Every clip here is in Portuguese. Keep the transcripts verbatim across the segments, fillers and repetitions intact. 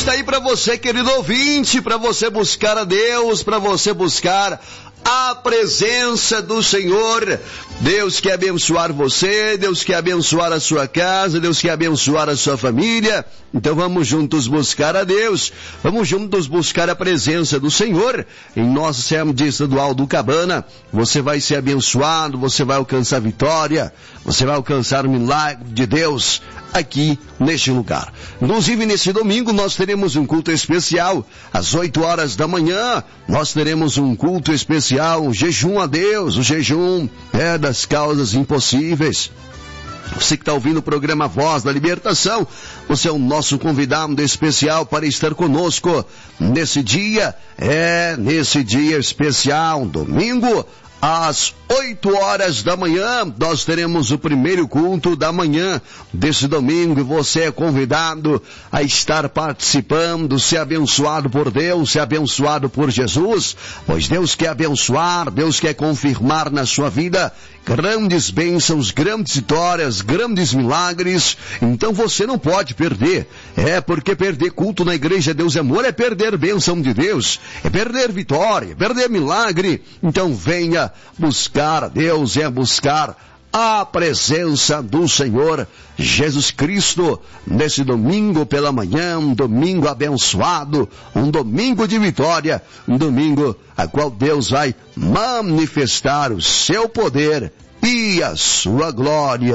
está aí para você, querido ouvinte, para você buscar a Deus, para você buscar a presença do Senhor. Deus quer abençoar você, Deus quer abençoar a sua casa, Deus quer abençoar a sua família. Então vamos juntos buscar a Deus, vamos juntos buscar a presença do Senhor. Em nossa S E M D estadual do Cabana, você vai ser abençoado, você vai alcançar vitória, você vai alcançar o milagre de Deus aqui neste lugar. Inclusive nesse domingo nós teremos um culto especial, às oito horas da manhã, nós teremos um culto especial, um jejum a Deus, o jejum é das causas impossíveis. Você que está ouvindo o programa Voz da Libertação, você é o nosso convidado especial para estar conosco nesse dia, é nesse dia especial, domingo, às oito horas da manhã, nós teremos o primeiro culto da manhã desse domingo e você é convidado a estar participando, ser abençoado por Deus, ser abençoado por Jesus, pois Deus quer abençoar, Deus quer confirmar na sua vida grandes bênçãos, grandes vitórias, grandes milagres. Então você não pode perder, é porque perder culto na igreja Deus é Amor é perder bênção de Deus, é perder vitória, é perder milagre. Então venha buscar a Deus, é buscar a presença do Senhor Jesus Cristo nesse domingo pela manhã, um domingo abençoado, um domingo de vitória, um domingo a qual Deus vai manifestar o seu poder e a sua glória.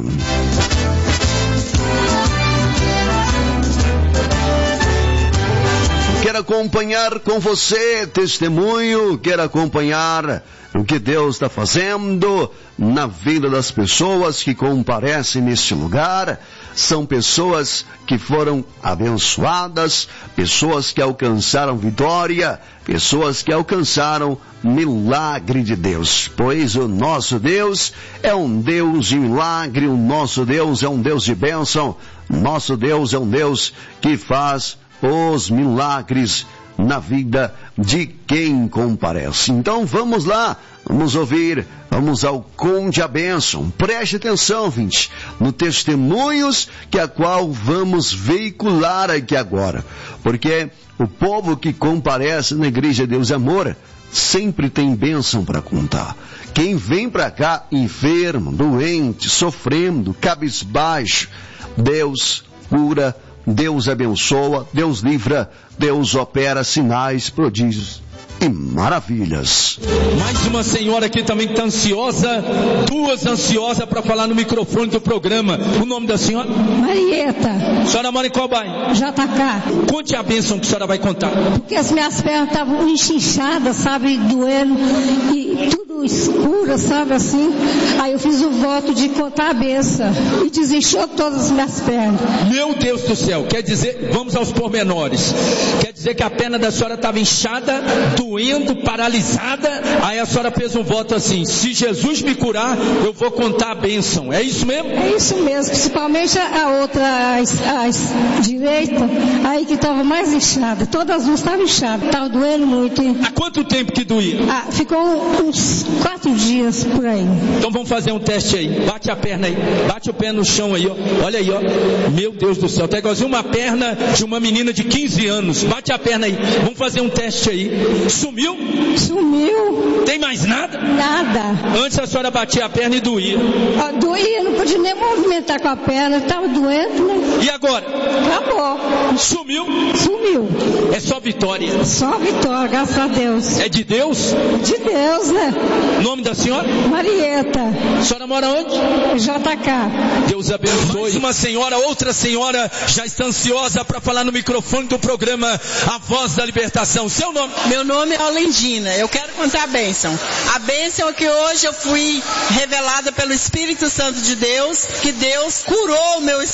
Quero acompanhar com você testemunho, quero acompanhar o que Deus está fazendo na vida das pessoas que comparecem neste lugar. São pessoas que foram abençoadas, pessoas que alcançaram vitória, pessoas que alcançaram milagre de Deus. Pois o nosso Deus é um Deus de milagre, o nosso Deus é um Deus de bênção, nosso Deus é um Deus que faz os milagres na vida de quem comparece. Então vamos lá, vamos ouvir, vamos ao Conde a Bênção. Preste atenção, vinte, no testemunhos que a qual vamos veicular aqui agora, porque o povo que comparece na igreja Deus é Amor sempre tem bênção para contar. Quem vem para cá enfermo, doente, sofrendo, cabisbaixo, Deus cura, Deus abençoa, Deus livra, Deus opera sinais, prodígios e maravilhas. Mais uma senhora aqui também que está ansiosa, duas ansiosas para falar no microfone do programa. O nome da senhora? Marieta. A senhora mora em qual bairro? J K. Conte a bênção que a senhora vai contar. Porque as minhas pernas estavam enchinchadas, sabe, doendo, e tudo escuro, sabe, assim. Aí eu fiz o voto de contar a bênção e desinchou todas as minhas pernas. Meu Deus do céu, quer dizer, vamos aos pormenores. Quer dizer que a perna da senhora estava inchada, doendo, paralisada. Aí a senhora fez um voto assim: se Jesus me curar, eu vou contar a bênção. É isso mesmo? É isso mesmo, principalmente a outra, a, a direita, aí que estava mais inchada. Todas as duas estavam inchadas, estava doendo muito. Há quanto tempo que doía? Ah, ficou uns quatro dias por aí. Então vamos fazer um teste aí. Bate a perna aí, bate o pé no chão aí, ó. Olha aí, ó. Meu Deus do céu, tá igualzinho uma perna de uma menina de quinze anos. Bate a perna aí, vamos fazer um teste aí. Sumiu? Sumiu. Tem mais nada? Nada. Antes a senhora batia a perna e doía. Ah, doía, não podia nem movimentar com a perna, estava doendo, né? E agora? Acabou. Sumiu? Sumiu. É só vitória. Só vitória, graças a Deus. É de Deus? De Deus, né? Nome da senhora? Marieta. A senhora mora onde? J K. Deus abençoe. Mais uma senhora, outra senhora já está ansiosa para falar no microfone do programa A Voz da Libertação. Seu nome? Meu nome é Olendina. Eu quero contar a bênção. A bênção é que hoje eu fui revelada pelo Espírito Santo de Deus, que Deus curou o meu